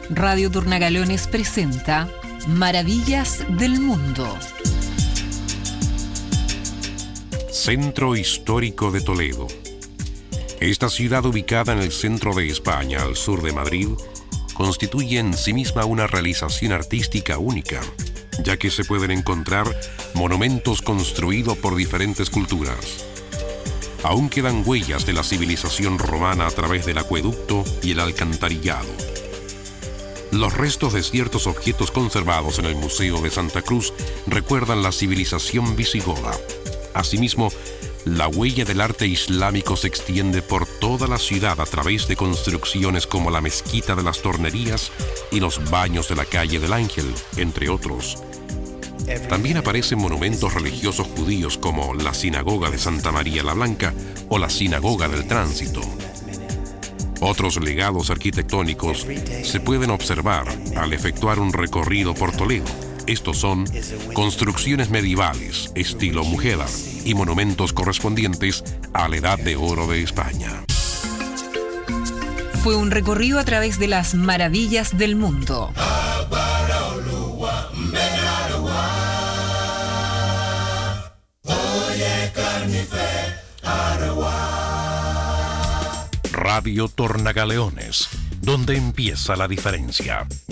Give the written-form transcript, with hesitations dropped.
Radio Tornagalones presenta Maravillas del Mundo. Centro Histórico de Toledo. Esta ciudad, ubicada en el centro de España, al sur de Madrid, constituye en sí misma una realización artística única, ya que se pueden encontrar monumentos construidos por diferentes culturas. Aún quedan huellas de la civilización romana a través del acueducto y el alcantarillado. Los restos de ciertos objetos conservados en el Museo de Santa Cruz recuerdan la civilización visigoda. Asimismo, la huella del arte islámico se extiende por toda la ciudad a través de construcciones como la Mezquita de las Tornerías y los baños de la Calle del Ángel, entre otros. También aparecen monumentos religiosos judíos como la Sinagoga de Santa María la Blanca o la Sinagoga del Tránsito. Otros legados arquitectónicos se pueden observar al efectuar un recorrido por Toledo. Estos son construcciones medievales, estilo Mujédar, y monumentos correspondientes a la Edad de Oro de España. Fue un recorrido a través de las maravillas del mundo. Radio Tornagaleones, donde empieza la diferencia.